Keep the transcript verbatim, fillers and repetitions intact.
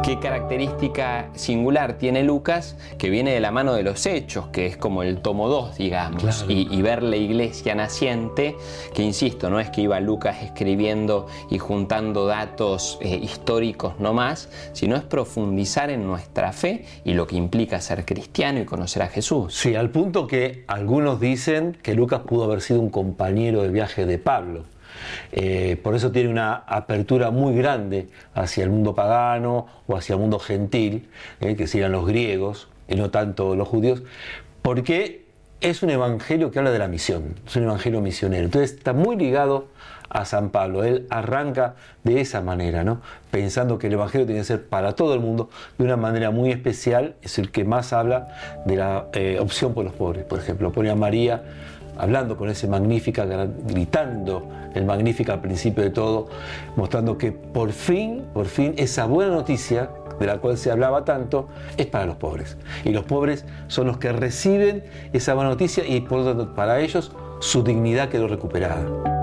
¿Qué característica singular tiene Lucas? Que viene de la mano de los Hechos, que es como el tomo dos, digamos, claro. y, y ver la iglesia naciente, que insisto, no es que iba Lucas escribiendo y juntando datos eh, históricos nomás, sino es profundizar en nuestra fe y lo que implica ser cristiano y conocer a Jesús. Sí, al punto que algunos dicen que Lucas pudo haber sido un compañero de viaje de Pablo. Eh, por eso tiene una apertura muy grande hacia el mundo pagano o hacia el mundo gentil, eh, que serían los griegos y no tanto los judíos, porque es un evangelio que habla de la misión, es un evangelio misionero. Entonces está muy ligado a San Pablo. Él arranca de esa manera, ¿no? Pensando que el evangelio tiene que ser para todo el mundo de una manera muy especial. Es el que más habla de la eh, opción por los pobres. Por ejemplo, pone a María hablando con ese Magnífica, gritando el Magnífica al principio de todo, mostrando que por fin, por fin, esa buena noticia de la cual se hablaba tanto es para los pobres. Y los pobres son los que reciben esa buena noticia y por lo tanto para ellos su dignidad quedó recuperada.